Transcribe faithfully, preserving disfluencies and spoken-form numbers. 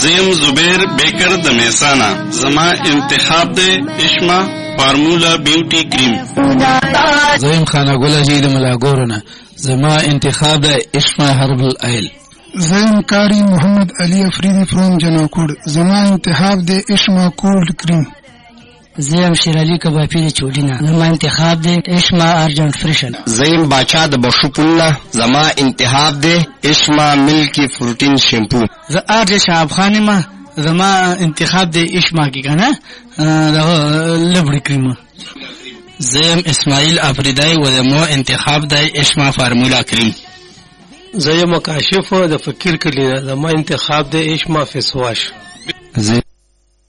زیم زبیر بیکر د میسانا زما انتخاب ده اشما فارمولا بیوٹی کریم. زیم خانه ګل جی د ملاګورونه زما انتخاب ده اشما هربل ایل. زیم کاری محمد علی افریدی فرام جناکوڑ زما انتخاب ده اشما کولد کریم. زیم شیرالی کبابی د چولینا زما انتخاب ده اشما ارجنٹ فریشن. زیم باچا د بشوپولا زما انتخاب ده اشما ملکی فروټین شیمپو. ز ارج شعب خانما زما انتخاب ده اشما کی کنه دغه لبړی کریم. زیم اسماعیل افریدی و زما انتخاب ده اشما فارمولا کریم. زیم کاشف د فقیر کلی زما انتخاب ده اشما فیس واش. زه